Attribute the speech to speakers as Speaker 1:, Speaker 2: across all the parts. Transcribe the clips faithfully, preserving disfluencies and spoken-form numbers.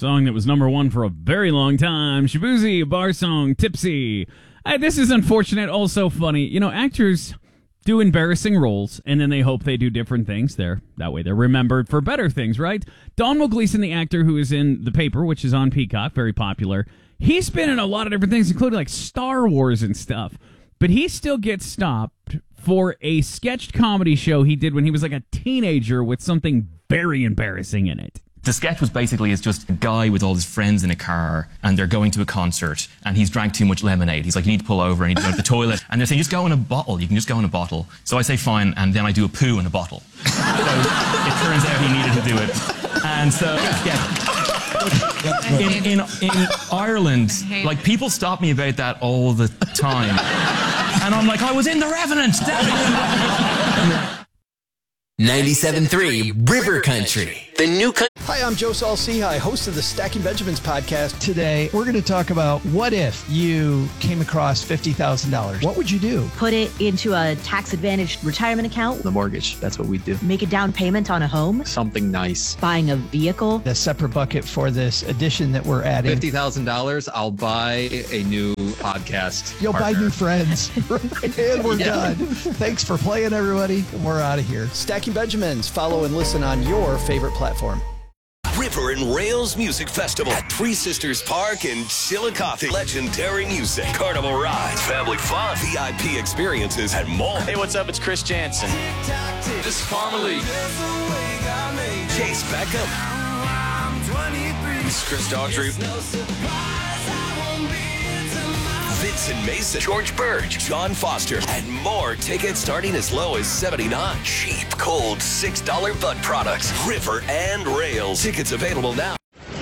Speaker 1: Song that was number one for a very long time. Shaboozey, bar song, Tipsy. Uh, this is unfortunate, also funny. You know, actors do embarrassing roles, and then they hope they do different things there. That way they're remembered for better things, right? Domhnall Gleeson, the actor who is in The Paper, which is on Peacock, very popular, he's been in a lot of different things, including like Star Wars and stuff. But he still gets stopped for a sketched comedy show he did when he was like a teenager with something very embarrassing in it.
Speaker 2: The sketch was basically it's just a guy with all his friends in a car and they're going to a concert and he's drank too much lemonade. He's like, you need to pull over, I need to go to the toilet. And they're saying, just go in a bottle. You can just go in a bottle. So I say, fine, and then I do a poo in a bottle. So it turns out he needed to do it. And so, yeah. In, in, in Ireland, like, people stop me about that all the time. And I'm like, I was in The Revenant!
Speaker 3: ninety-seven point three River Country, the new country.
Speaker 4: Hi, I'm Joe Saul-Sehy, host of the Stacking Benjamins podcast.
Speaker 5: Today, we're going to talk about what if you came across fifty thousand dollars. What would you do?
Speaker 6: Put it into a tax-advantaged retirement account.
Speaker 7: The mortgage, that's what we do.
Speaker 6: Make a down payment on a home.
Speaker 7: Something nice.
Speaker 6: Buying a vehicle.
Speaker 5: A separate bucket for this addition that we're adding.
Speaker 7: fifty thousand dollars, I'll buy a new podcast
Speaker 5: You'll
Speaker 7: partner.
Speaker 5: buy new friends. And we're yeah. done. Thanks for playing, everybody. We're out of here.
Speaker 4: Stacking Benjamins. Follow and listen on your favorite platform.
Speaker 8: River and Rails Music Festival at Three Sisters Park in Chillicothe. Legendary music, carnival rides, family fun, V I P experiences, and more.
Speaker 9: Hey, what's up? It's Chris Jansen.
Speaker 8: This is Farmerly. Chase Beckham.
Speaker 9: This is Chris Daughtry.
Speaker 8: Vincent Mason, George Burge, John Foster, and more. Tickets starting as low as seventy-nine dollars. Cheap, cold, six dollar butt products. River and Rails. Tickets available now.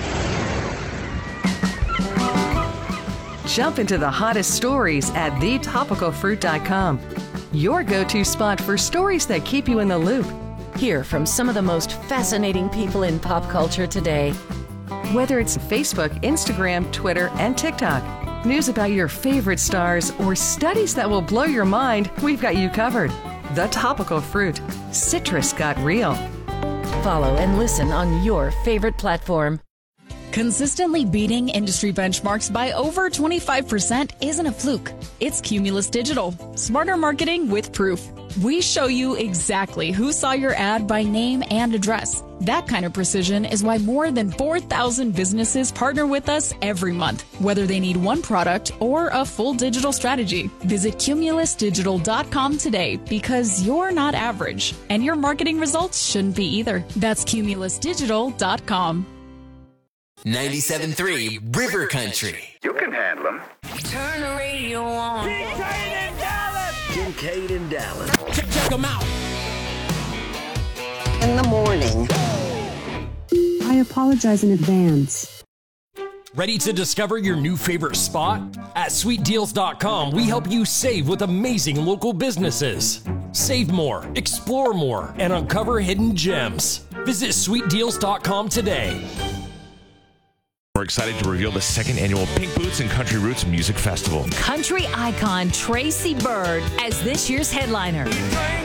Speaker 10: Jump into the hottest stories at the topical fruit dot com. Your go-to spot for stories that keep you in the loop.
Speaker 11: Hear from some of the most fascinating people in pop culture today.
Speaker 10: Whether it's Facebook, Instagram, Twitter, and TikTok. News about your favorite stars or studies that will blow your mind, we've got you covered. The Topical Fruit. Citrus got real.
Speaker 11: Follow and listen on your favorite platform.
Speaker 12: Consistently beating industry benchmarks by over twenty-five percent isn't a fluke. It's Cumulus Digital. Smarter marketing with proof. We show you exactly who saw your ad by name and address. That kind of precision is why more than four thousand businesses partner with us every month, whether they need one product or a full digital strategy. Visit cumulus digital dot com today because you're not average, and your marketing results shouldn't be either. That's cumulus digital dot com.
Speaker 3: ninety-seven point three River Country.
Speaker 8: You can handle them.
Speaker 13: Turn the radio on.
Speaker 8: Kincaid and Dallas. Kincaid and Dallas.
Speaker 13: Check, check them out.
Speaker 14: In the morning. I apologize in advance.
Speaker 15: Ready to discover your new favorite spot? At sweet deals dot com, we help you save with amazing local businesses. Save more, explore more, and uncover hidden gems. Visit sweet deals dot com today.
Speaker 16: We're excited to reveal the second annual Pink Boots and Country Roots Music Festival.
Speaker 17: Country icon Tracy Byrd as this year's headliner.